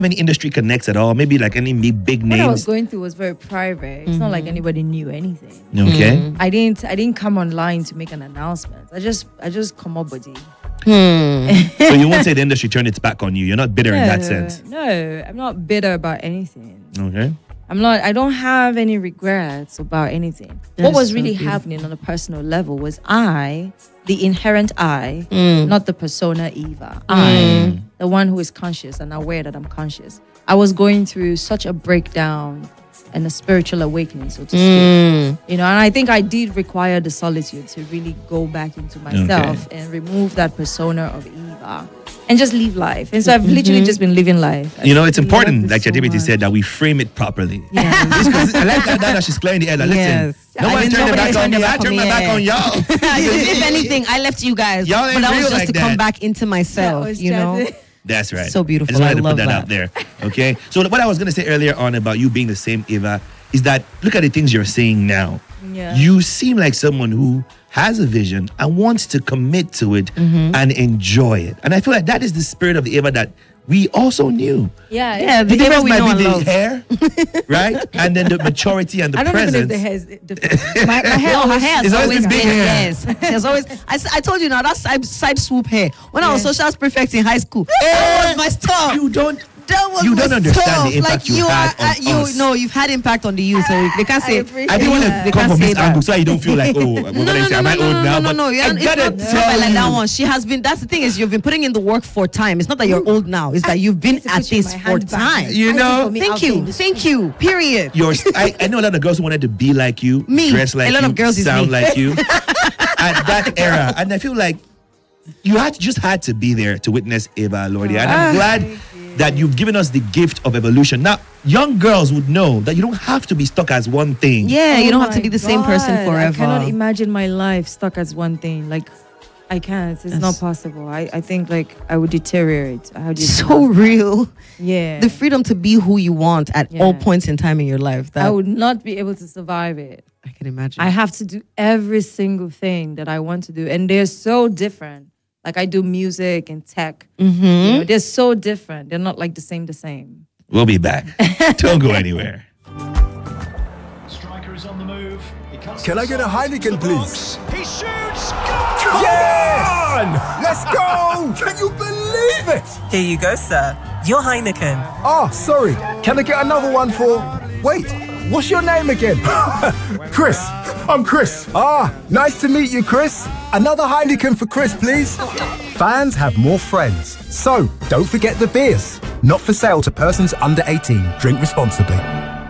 any industry connects at all? Maybe like any big What I was names? going through was very private. It's not like anybody knew anything. Okay. I didn't come online to make an announcement. I just come up with it. So you won't say the industry turned its back on you. You're not bitter in that sense. No, I'm not bitter about anything. Okay. I don't have any regrets about anything. What was really happening on a personal level was the inherent I, not the persona Eva. The one who is conscious and aware that I'm conscious. I was going through such a breakdown and a spiritual awakening, so to speak. And I think I did require the solitude to really go back into myself and remove that persona of Eva and just live life. And so I've literally just been living life. It's important, like ChatGPT said, that we frame it properly. Yeah. I like that she's clearing the air. Like, listen, nobody's turning back on me. I turned my back on y'all. If anything, I left you guys. Y'all ain't but that was real just like to that. come back into myself, That's right. So beautiful. I just wanted to I put that love out there. Okay. So what I was going to say earlier on about you being the same Eva is that look at the things you're saying now. Yeah. You seem like someone who has a vision and wants to commit to it and enjoy it. And I feel like that is the spirit of the Eva that we also knew. Yeah. The The Eva difference we know might and be the love. hair, right? And then the maturity and the I don't presence. even know if the hair is different. My hair No, her hair It's has always always been big been hair. yes. There's always. I told you now that side swoop hair. When I was socials prefect in high school, that was my stuff. You don't That was You my don't understand stuff. the impact you had on us. No, you've had impact on the youth, so they can't say. I didn't want They to come can't from say this that. angle so you don't feel like, am I old now? No. But I It's gotta not tell like that you. one. She has been. That's the thing is you've been putting in the work for time. It's not that you're old now. It's that you've been at this for time. You know, Thank you. Period. I know a lot of girls who wanted to be like you, Me. dress like A lot you, of girls is sound me. like you at that era. And I feel like you just had to be there to witness Eva Lordia. And I'm glad that you've given us the gift of evolution. Now, young girls would know that you don't have to be stuck as one thing. Yeah, you don't have to my be the same person God. forever. I cannot imagine my life stuck as one thing. Like, I can't. It's not possible. I think like I would deteriorate. How do you So real. Yeah. The freedom to be who you want at all points in time in your life. That I would not be able to survive it. I can imagine. I have to do every single thing that I want to do. And they're so different. Like I do music and tech. You know, they're so different. They're not like the same. We'll be back. Don't go anywhere. Striker is on the move. Can I get a Heineken, please? He shoots. Yes! Let's go! Can you believe it? Here you go, sir. Your Heineken. Oh, sorry. Can I get another one for... Wait, what's your name again? Chris. I'm Chris. Ah, nice to meet you, Chris. Another Heineken for Chris, please. Fans have more friends. So, don't forget the beers. Not for sale to persons under 18. Drink responsibly.